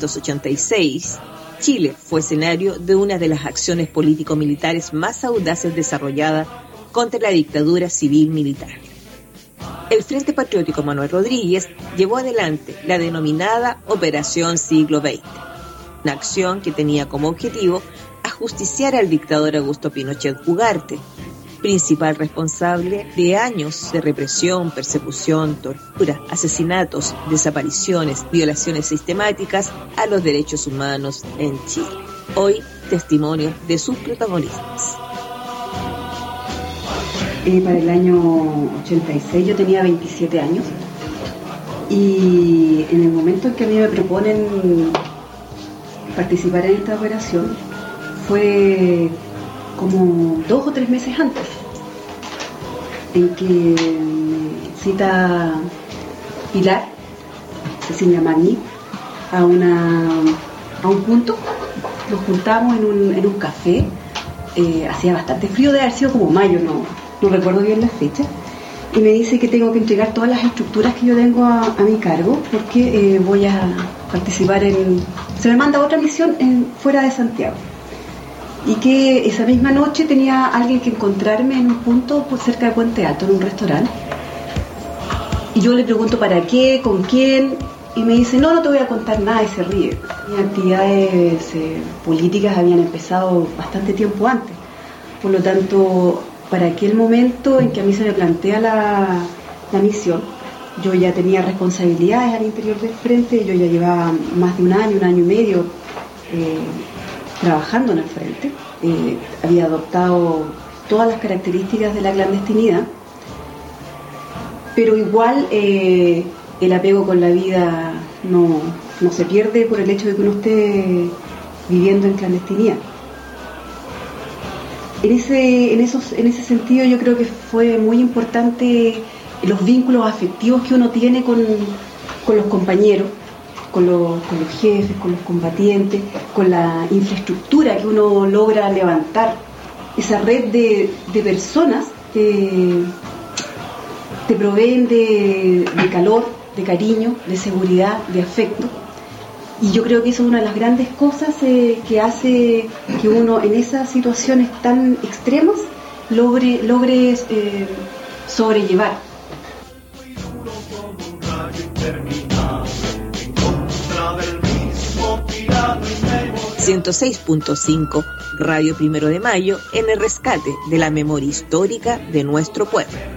1986, Chile fue escenario de una de las acciones político-militares más audaces desarrolladas contra la dictadura civil-militar. El Frente Patriótico Manuel Rodríguez llevó adelante la denominada Operación Siglo XX, una acción que tenía como objetivo ajusticiar al dictador Augusto Pinochet Ugarte, principal responsable de años de represión, persecución, tortura, asesinatos, desapariciones, violaciones sistemáticas a los derechos humanos en Chile. Hoy, testimonios de sus protagonistas. Para el año 86 yo tenía 27 años y en el momento en que a mí me proponen participar en esta operación fue como 2 o 3 meses antes, en que me cita Pilar Cecilia Magni a un punto. Nos juntamos en un café, hacía bastante frío, de haber sido como mayo, no recuerdo bien la fecha, y me dice que tengo que entregar todas las estructuras que yo tengo a mi cargo porque voy a participar se me manda otra misión fuera de Santiago, y que esa misma noche tenía alguien que encontrarme en un punto cerca de Puente Alto, en un restaurante, y yo le pregunto para qué, con quién, y me dice no te voy a contar nada, y se ríe. Mis actividades políticas habían empezado bastante tiempo antes, por lo tanto para aquel momento en que a mí se me plantea la misión, yo ya tenía responsabilidades al interior del frente, yo ya llevaba más de un año y medio trabajando en el frente, había adoptado todas las características de la clandestinidad, pero igual el apego con la vida no se pierde por el hecho de que uno esté viviendo en clandestinidad. En ese sentido yo creo que fue muy importante los vínculos afectivos que uno tiene con los compañeros, con los jefes, con los combatientes, con la infraestructura que uno logra levantar, esa red de personas que te proveen de calor, de cariño, de seguridad, de afecto. Y yo creo que eso es una de las grandes cosas que hace que uno en esas situaciones tan extremas logre sobrellevar. 106.5 Radio 1 de Mayo en el rescate de la memoria histórica de nuestro pueblo.